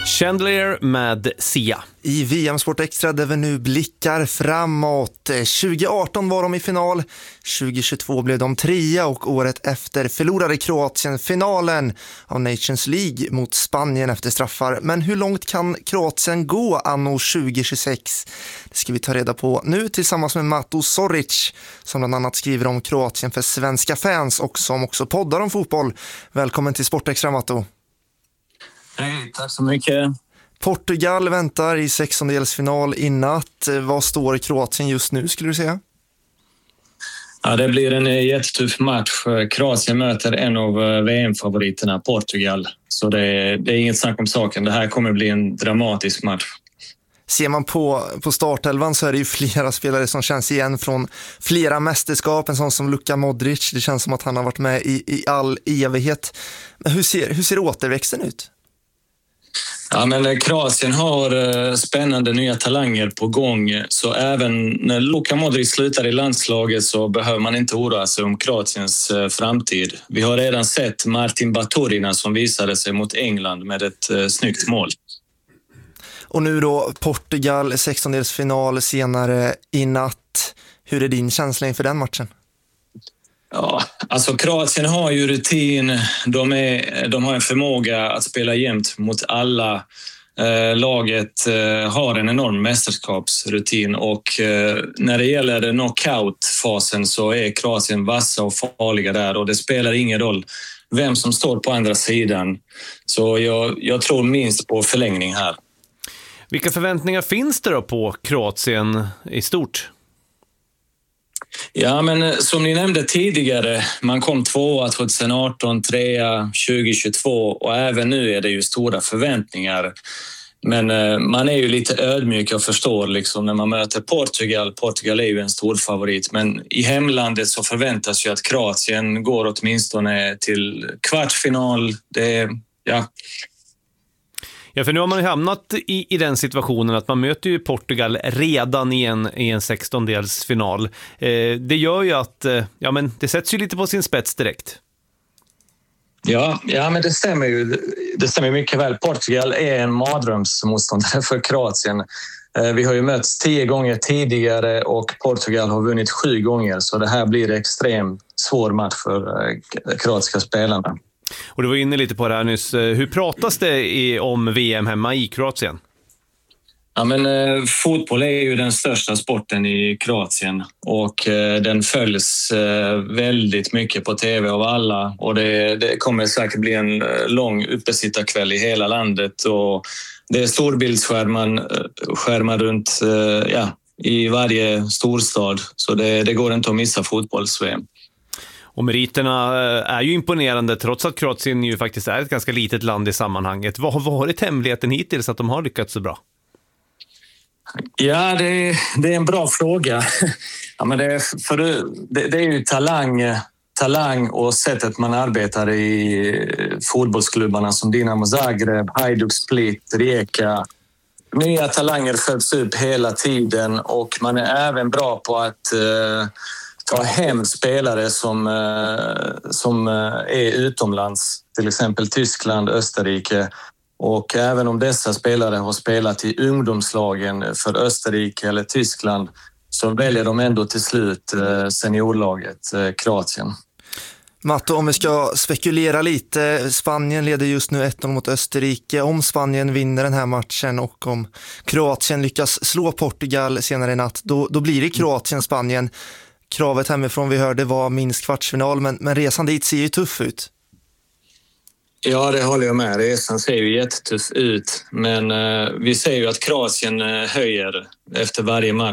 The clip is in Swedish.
Chandelier med Sia. I VM Sport Extra där vi nu blickar framåt. 2018 var de i final, 2022 blev de trea och året efter förlorade Kroatien finalen av Nations League mot Spanien efter straffar. Men hur långt kan Kroatien gå anno 2026? Det ska vi ta reda på nu tillsammans med Mato Zoric som bland annat skriver om Kroatien för svenska fans och som också poddar om fotboll. Välkommen till Sport Extra, Mato. Hej, tack så mycket. Portugal väntar i 16-delsfinal i natt. Vad står Kroatien just nu, skulle du säga? Ja, det blir en jättetuff match. Kroatien möter en av VM-favoriterna, Portugal. Så det är inget snack om saken. Det här kommer bli en dramatisk match. Ser man på startelvan så är det ju flera spelare som känns igen från flera mästerskap. En sån som Luka Modric. Det känns som att han har varit med i all evighet. Men hur ser återväxten ut? Ja, men Kroatien har spännande nya talanger på gång. Så även när Luka Modric slutar i landslaget så behöver man inte oroa sig om Kroatiens framtid. Vi har redan sett Martin Baturina som visade sig mot England med ett snyggt mål. Och nu då Portugal, 16-delsfinal senare i natt. Hur är din känsla inför den matchen? Ja, alltså Kroatien har ju rutin. De har en förmåga att spela jämnt mot alla. Laget har en enorm mästerskapsrutin och när det gäller knockout-fasen så är Kroatien vassa och farliga där och det spelar ingen roll vem som står på andra sidan. Så jag tror minst på förlängning här. Vilka förväntningar finns det då på Kroatien i stort? Ja, men som ni nämnde tidigare, man kom 2 2018, 3 2022 och även nu är det ju stora förväntningar. Men man är ju lite ödmjuk och förstår liksom när man möter Portugal. Portugal är ju en stor favorit, men i hemlandet så förväntas ju att Kroatien går åtminstone till kvartsfinal. Ja, för nu har man ju hamnat i den situationen att man möter ju Portugal redan i en 16-delsfinal. Det gör ju att det sätts ju lite på sin spets direkt. Ja, men det stämmer ju. Det stämmer mycket väl. Portugal är en mardrömsmotståndare för Kroatien. Vi har ju mötts 10 gånger tidigare och Portugal har vunnit 7 gånger. Så det här blir en extremt svår match för kroatiska spelarna. Och du var inne lite på det här nyss. Hur pratas det om VM hemma i Kroatien? Ja, men fotboll är ju den största sporten i Kroatien och den följs väldigt mycket på tv av alla och det kommer säkert bli en lång uppesittarkväll i hela landet och det är storbildsskärmar runt i varje storstad så det går inte att missa fotbolls-VM. Och meriterna är ju imponerande trots att Kroatien ju faktiskt är ett ganska litet land i sammanhanget. Vad har varit hemligheten hittills att de har lyckats så bra? Ja, det är en bra fråga. Ja, men det är ju talang och sättet man arbetar i fotbollsklubbarna som Dinamo Zagreb, Hajduk Split, Rijeka. Nya talanger föds upp hela tiden och man är även bra på att ta hem spelare som är utomlands, till exempel Tyskland, Österrike. Och även om dessa spelare har spelat i ungdomslagen för Österrike eller Tyskland så väljer de ändå till slut seniorlaget Kroatien. Matto, om vi ska spekulera lite, Spanien leder just nu 1-0 mot Österrike. Om Spanien vinner den här matchen och om Kroatien lyckas slå Portugal senare i natt, då blir det Kroatien-Spanien. Kravet hemifrån vi hörde var minst kvartsfinal, men resan dit ser ju tuff ut. Ja, det håller jag med. Resan ser ju jättetuff ut. Men vi ser ju att Kroatien höjer efter varje match.